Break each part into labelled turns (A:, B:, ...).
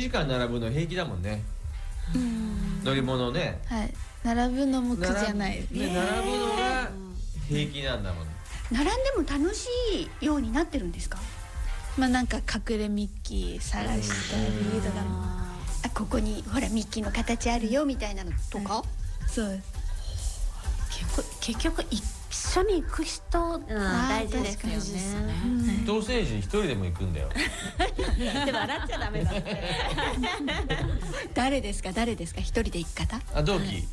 A: 時間並ぶの平気だもんね。乗り物ね。
B: はい、並ぶのも苦じゃない。
A: 並ぶのが平気なんだもん。
C: 並んでも楽しいようになってるんですか？
B: まあなんか隠れミッキー探したりとか、
C: ここにほらミッキーの形あるよみたいなのとか。
B: そうです。
D: 結局一緒に行く人大事ですよね。
A: 同性時一人でも行くんだよ。
D: でも笑っちゃダメだって。
C: 誰ですか一人で行く方？
A: 同期。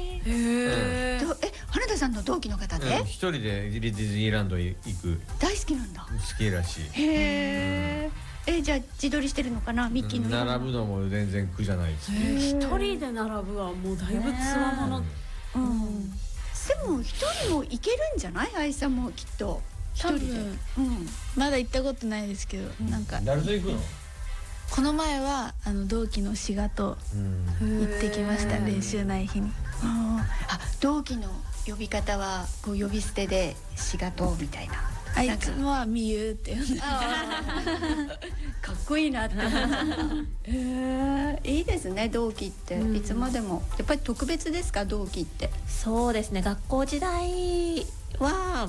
C: 花田さんの同期の方で？
A: 一人でディズニーランド行く。
C: 大好きなんだ。
A: 好きらしい。
C: じゃあ自撮りしてるのかな、ミッキーの。
A: 並ぶのも全然苦じゃないです。
D: 一人で並ぶはもうだいぶつわもの。
C: でも一人も行けるんじゃない？愛さんもきっと一人で。
B: まだ行ったことないですけど、なんか
A: 誰と行くの？
B: この前は同期の滋賀と行ってきました。練習ない日に。
C: 同期の呼び方はこう呼び捨てで滋賀とみたいな。
B: あいつもはみゆって呼んで。か
C: っこいいなって思った。いいですね、同期っていつまでも。やっぱり特別ですか、同期って？
D: そうですね、学校時代は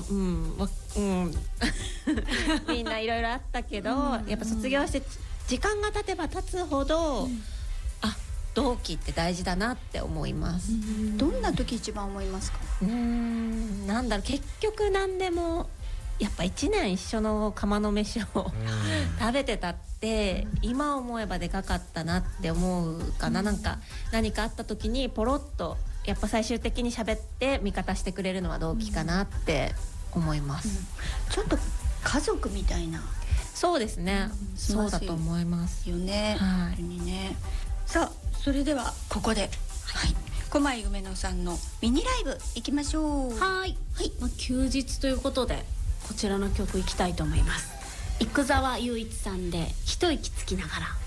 D: みんないろいろあったけど、やっぱ卒業して時間が経てば経つほど、同期って大事だなって思います。
C: どんな時一番思いますか？
D: なんだろう、結局何でもやっぱ1年一緒の釜の飯を食べてたって今思えばでかかったなって思うかな。なんか何かあった時にポロッとやっぱ最終的に喋って味方してくれるのは同期かなって思います。
C: ちょっと家族みたいな。
D: そうですね、そうだと思います
C: よね。さあ、それではここで駒井梅乃さんのミニライブ行きましょう。
D: 休日ということでこちらの曲いきたいと思います。生沢雄一さんで一息つきながら。